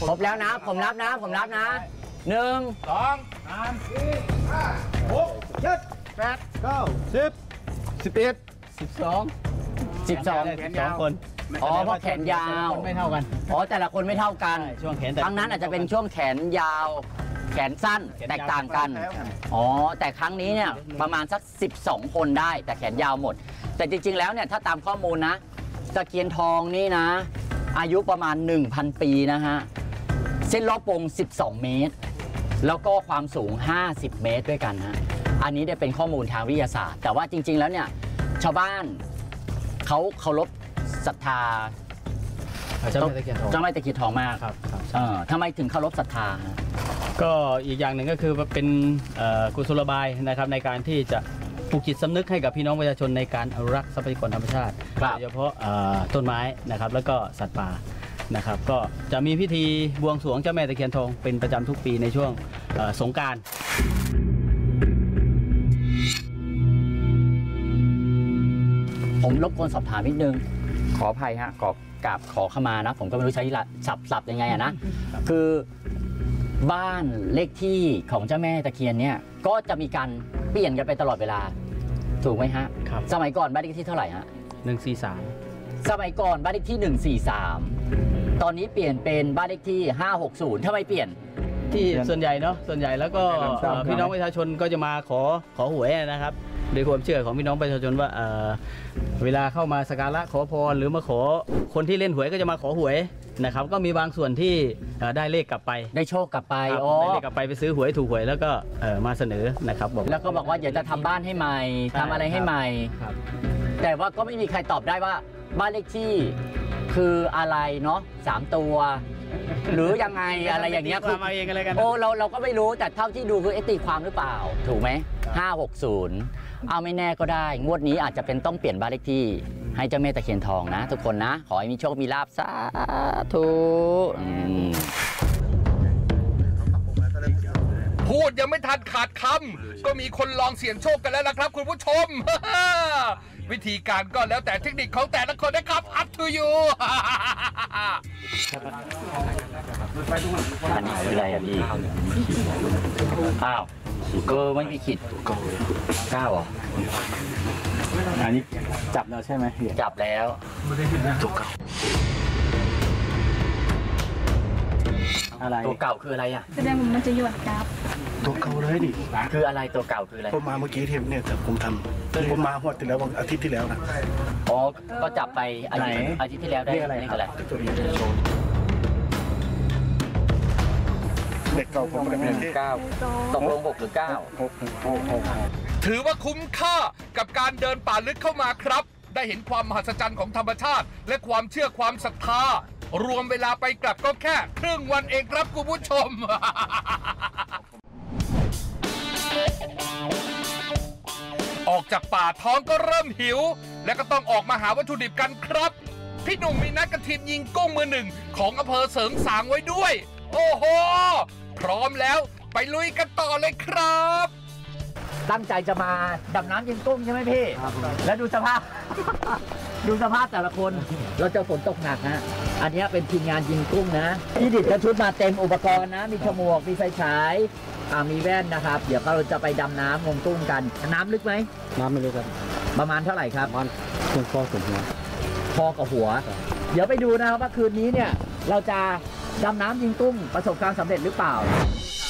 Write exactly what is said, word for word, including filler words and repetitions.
ครบแล้วนะผมนับนะผมนับนะหนึ่งสองสามสี่ห้าหกเจ็ดแปดเก้าสิบสิบเอ็ดสิบสองสิบสองสองคนอ๋อเพราะแขนยาวไม่เท่ากันอ๋อแต่ละคนไม่เท่ากันช่วงแขนครั้งนั้นอาจจะเป็นช่วงแขนยาวแขนสั้นแตกต่างกันอ๋อแต่ครั้งนี้เนี่ยประมาณสักสิบสองคนได้แต่แขนยาวหมดแต่จริงๆแล้วเนี่ยถ้าตามข้อมูลนะตะเคียนทองนี่นะอายุประมาณ หนึ่งพัน ปีนะฮะเส้นรอบวงสิบสองเมตรแล้วก็ความสูงห้าสิบเมตรด้วยกันฮะอันนี้ได้เป็นข้อมูลทางวิทยาศาสตร์แต่ว่าจริงๆแล้วเนี่ยชาวบ้านเขาเคารพศรัทธาเจ้าแม่ตะเคียนทองเจ้าแม่ตะเคียนทองมากครับทำไมถึงเคารพศรัทธาก็อีกอย่างหนึ่งก็คือเป็นกุศโลบายนะครับในการที่จะปลูกจิตสำนึกให้กับพี่น้องประชาชนในการอนุรักษ์ทรัพยากรธรรมชาติโดยเฉพาะต้นไม้นะครับแล้วก็สัตว์ป่านะครับก็จะมีพิธีบวงสรวงเจ้าแม่ตะเคียนทองเป็นประจำทุกปีในช่วงสงกรานต์ผมรบกวนสอบถามนิดนึงขออภัยฮะขอกราบขอขมานะผมก็ไม่รู้ใช้สับสับยังไงอะนะคือบ้านเลขที่ของเจ้าแม่ตะเคียนเนี่ยก็จะมีการเปลี่ยนกันไปตลอดเวลาถูกไหมฮะครับสมัยก่อนบ้านเลขที่เท่าไหร่ฮะหนึ่งสี่สามสมัยก่อนบ้านเลขที่หนึ่งสี่สามตอนนี้เปลี่ยนเป็นบ้านเลขที่ห้าหกศูนย์ทำไมเปลี่ยนที่ส่วนใหญ่เนาะส่วนใหญ่แล้วก็พี่น้องประชาชนก็จะมาขอขอหวยนะครับโดยความเชื่อของพี่น้องประชาชนว่า เ, เวลาเข้ามาสักการะขอพรหรือมาขอคนที่เล่นหวยก็จะมาขอหวยนะครับก็มีบางส่วนที่ได้เลขกลับไปได้โชคกลับไปได้เลขกลับไปไปซื้อหวยถูกหวยแล้วก็มาเสนอนะครับบอกแล้วก็บอกว่าอยากจะทำบ้านให้ใหม่ทำอะไรให้ใหม่แต่ว่าก็ไม่มีใครตอบได้ว่าบ้านเลขที่คืออะไรเนาะสามตัวหรือยังไงอะไรอย่างเงี้ยคือมาเองอะไรกันโอ้เราเราก็ไม่รู้แต่เท่าที่ดูคือเอตีความหรือเปล่าถูกไหมห้าหกศูนย์เอาไม่แน่ก็ได้งวดนี้อาจจะเป็นต้องเปลี่ยนบ้านเลขที่ให้เจ้าแม่ตะเคียนทองนะทุกคนนะขอให้มีโชคมีลาภสาธุพูดยังไม่ทันขาดคำก็มีคนลองเสี่ยงโชคกันแล้วนะครับคุณผู้ชม วิธีการก็แล้วแต่เทคนิคของแต่ละคนนะครับ up to you อันนี้คืออะไรอ่ะพี่อ้าวเกอร์ไม่มีขีดเก้าเหรออันนี้จับแล้วใช่ไหมจับแล้วตัวเก่าอะไรตัวเก่าคืออะไรอ่ะแสดงว่ามันจะหยดจับตัวเก่าเลยดิคืออะไรตัวเก่าคืออะไรผมมาเมื่อกี้ที่เนี่ยแต่ผมทำผมมาหัวที่แล้วอาทิตย์ที่แล้วนะอ๋อก็จับไปอะไรอาทิตย์ที่แล้วได้อะไรอะไรเด็กเก่าผมเป็นเก้าตกลงหกหรือเก้าถือว่าคุ้มค่ากับการเดินป่าลึกเข้ามาครับได้เห็นความมหัศจรรย์ของธรรมชาติและความเชื่อความศรัทธารวมเวลาไปกลับก็แค่ครึ่งวันเองครับคุณผู้ชม ออกจากป่าท้องก็เริ่มหิวและก็ต้องออกมาหาวัตถุดิบกันครับพี่หนุ่มมีนัดกับทีมยิงกุ้งมือหนึ่งของอำเภอเสริงสางไว้ด้วยโอ้โหพร้อมแล้วไปลุยกันต่อเลยครับตั้งใจจะมาดำน้ำยิงกุ้งใช่ไหมพี่แล้วดูสภาพ ดูสภาพแต่ละคนเราเจอฝนตกหนักนะอันนี้เป็นทีมงานยิงกุ้งนะพี่ดิดกระชุดมาเต็มอุปกรณ์นะมีฉมวกมีไฟฉายมีแว่นนะครับเดี๋ยวเราจะไปดำน้ำงมกุ้งกันน้ำลึกไหมน้ำไม่ลึกครับประมาณเท่าไหร่ครับประมาณครึ่งข้อถึงหัวพอกับหัวเดี๋ยวไปดูนะครับว่าคืนนี้เนี่ยเราจะดำน้ำยิงกุ้งประสบความสำเร็จหรือเปล่า